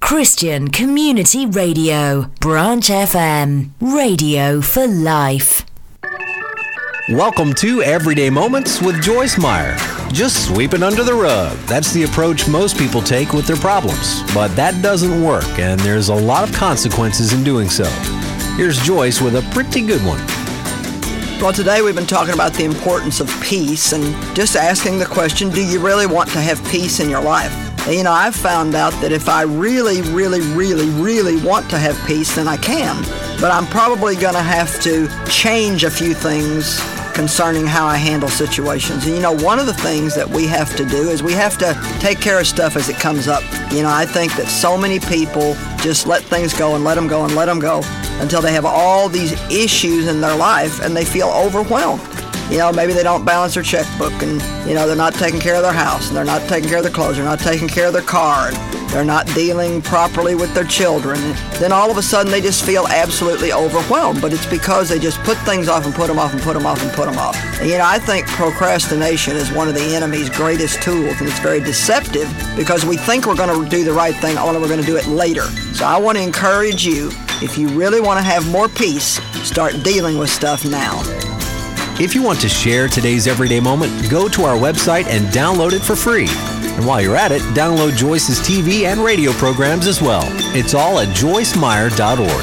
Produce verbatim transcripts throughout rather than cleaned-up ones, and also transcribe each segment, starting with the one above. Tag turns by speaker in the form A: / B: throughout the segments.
A: Christian Community Radio, Branch F M, radio for life.
B: Welcome to Everyday Moments with Joyce Meyer. Just sweep it under the rug. That's the approach most people take with their problems. But that doesn't work, and there's a lot of consequences in doing so. Here's Joyce with a pretty good one.
C: Well, today we've been talking about the importance of peace and just asking the question, do you really want to have peace in your life? And, you know, I've found out that if I really, really, really, really want to have peace, then I can. But I'm probably going to have to change a few things concerning how I handle situations. And, you know, one of the things that we have to do is we have to take care of stuff as it comes up. You know, I think that so many people just let things go and let them go and let them go until they have all these issues in their life and they feel overwhelmed. You know, maybe they don't balance their checkbook and, you know, they're not taking care of their house and they're not taking care of their clothes, they're not taking care of their car, and they're not dealing properly with their children. And then all of a sudden they just feel absolutely overwhelmed, but it's because they just put things off and put them off and put them off and put them off. And, you know, I think procrastination is one of the enemy's greatest tools, and it's very deceptive because we think we're going to do the right thing, only we're going to do it later. So I want to encourage you, if you really want to have more peace, start dealing with stuff now.
B: If you want to share today's Everyday Moment, go to our website and download it for free. And while you're at it, download Joyce's T V and radio programs as well. It's all at joyce meyer dot org.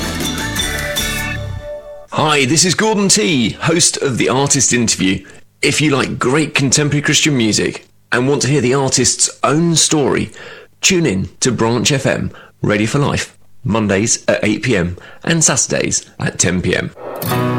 D: Hi, this is Gordon T, host of The Artist Interview. If you like great contemporary Christian music and want to hear the artist's own story, tune in to Branch F M, Radio for Life, Mondays at eight p.m. and Saturdays at ten p.m.